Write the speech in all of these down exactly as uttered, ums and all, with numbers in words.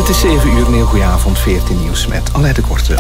Het is zeven uur, een heel goedenavond, veertien nieuws met Aleid de Korte.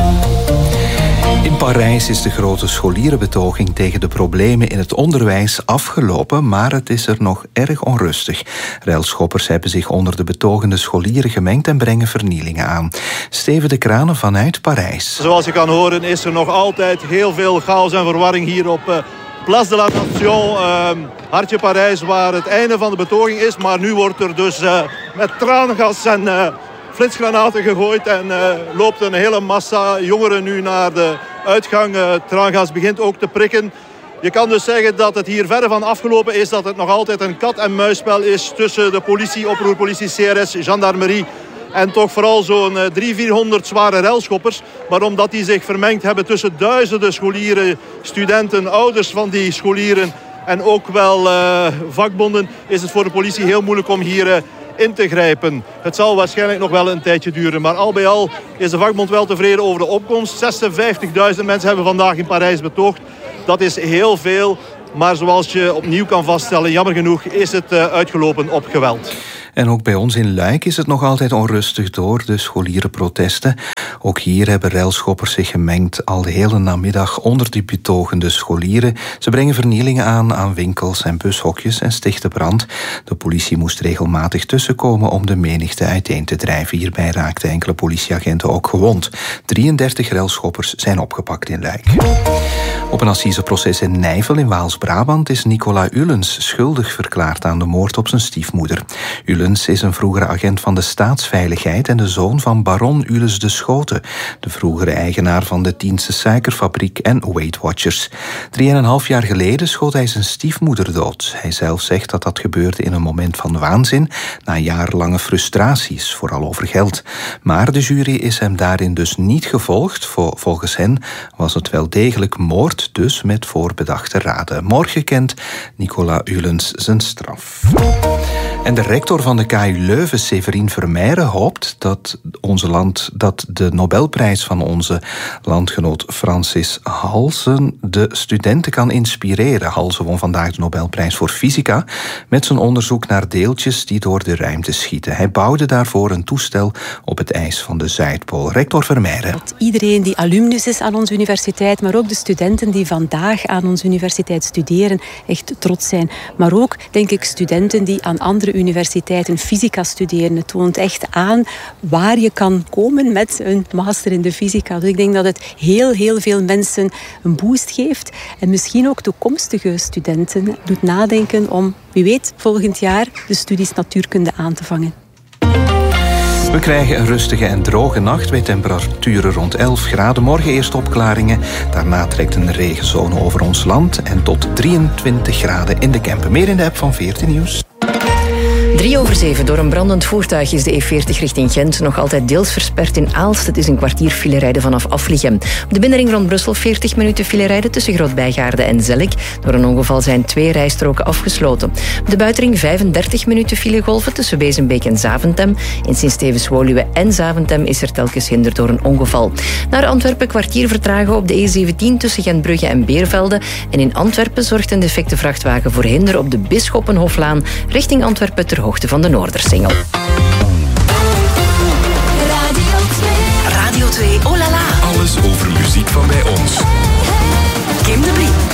In Parijs is de grote scholierenbetoging tegen de problemen in het onderwijs afgelopen, maar het is er nog erg onrustig. Relschoppers hebben zich onder de betogende scholieren gemengd en brengen vernielingen aan. Steven de Kranen vanuit Parijs. Zoals je kan horen is er nog altijd heel veel chaos en verwarring hier op uh, Place de la Nation, uh, hartje Parijs, waar het einde van de betoging is. Maar nu wordt er dus uh, met traangas en uh, flitsgranaten gegooid en uh, loopt een hele massa jongeren nu naar de uitgang. Uh, traangas begint ook te prikken. Je kan dus zeggen dat het hier verre van afgelopen is, dat het nog altijd een kat-en-muisspel is tussen de politie, oproerpolitie, C R S, gendarmerie en toch vooral zo'n driehonderd, vierhonderd zware relschoppers. Maar omdat die zich vermengd hebben tussen duizenden scholieren, studenten, ouders van die scholieren en ook wel uh, vakbonden, is het voor de politie heel moeilijk om hier uh, in te grijpen. Het zal waarschijnlijk nog wel een tijdje duren. Maar al bij al is de vakbond wel tevreden over de opkomst. zesenvijftigduizend mensen hebben vandaag in Parijs betoogd. Dat is heel veel. Maar zoals je opnieuw kan vaststellen, jammer genoeg is het uh, uitgelopen op geweld. En ook bij ons in Luik is het nog altijd onrustig door de scholierenprotesten. Ook hier hebben relschoppers zich gemengd al de hele namiddag onder die betogende scholieren. Ze brengen vernielingen aan aan winkels en bushokjes en stichten brand. De politie moest regelmatig tussenkomen om de menigte uiteen te drijven. Hierbij raakten enkele politieagenten ook gewond. drieëndertig relschoppers zijn opgepakt in Luik. Op een assiseproces in Nijvel in Waals-Brabant is Nicolas Ullens schuldig verklaard aan de moord op zijn stiefmoeder. Ullens is een vroegere agent van de Staatsveiligheid en de zoon van baron Ullens de Schoten, de vroegere eigenaar van de Tiense suikerfabriek en Weight Watchers. Drie en een half jaar geleden schoot hij zijn stiefmoeder dood. Hij zelf zegt dat dat gebeurde in een moment van waanzin, na jarenlange frustraties, vooral over geld. Maar de jury is hem daarin dus niet gevolgd. Volgens hen was het wel degelijk moord, dus met voorbedachte raden. Morgen kent Nicolas Ullens zijn straf. En de rector van de K U Leuven, Séverine Vermeijren, hoopt dat, onze land, dat de Nobelprijs van onze landgenoot Francis Halsen de studenten kan inspireren. Halsen won vandaag de Nobelprijs voor fysica met zijn onderzoek naar deeltjes die door de ruimte schieten. Hij bouwde daarvoor een toestel op het ijs van de Zuidpool. Rector Vermeijren. Dat iedereen die alumnus is aan onze universiteit, maar ook de studenten die vandaag aan onze universiteit studeren, echt trots zijn. Maar ook, denk ik, studenten die aan andere universiteiten fysica studeren. Het toont echt aan waar je kan komen met een master in de fysica. Dus ik denk dat het heel, heel veel mensen een boost geeft. En misschien ook toekomstige studenten doet nadenken om, wie weet, volgend jaar de studies natuurkunde aan te vangen. We krijgen een rustige en droge nacht bij temperaturen rond elf graden. Morgen eerst opklaringen. Daarna trekt een regenzone over ons land. En tot drieëntwintig graden in de Kempen. Meer in de app van veertien Nieuws. Drie over zeven. Door een brandend voertuig is de E veertig richting Gent nog altijd deels versperd in Aalst. Het is een kwartier filerijden vanaf Aflichem. Op de binnenring rond Brussel veertig minuten filerijden tussen Groot-Bijgaarde en Zellik. Door een ongeval zijn twee rijstroken afgesloten. Op de buitenring vijfendertig minuten filegolven tussen Wezenbeek en Zaventem. In Sint-Stevens-Woluwe en Zaventem is er telkens hinder door een ongeval. Naar Antwerpen kwartier vertragen op de E zeventien tussen Gentbrugge en Beervelde. En in Antwerpen zorgt een defecte vrachtwagen voor hinder op de Bisschoppenhoflaan richting Antwerpen ter hoogte van de Noordersingel. Radio twee, oh la la. Alles over muziek van bij ons. Kim de Brie.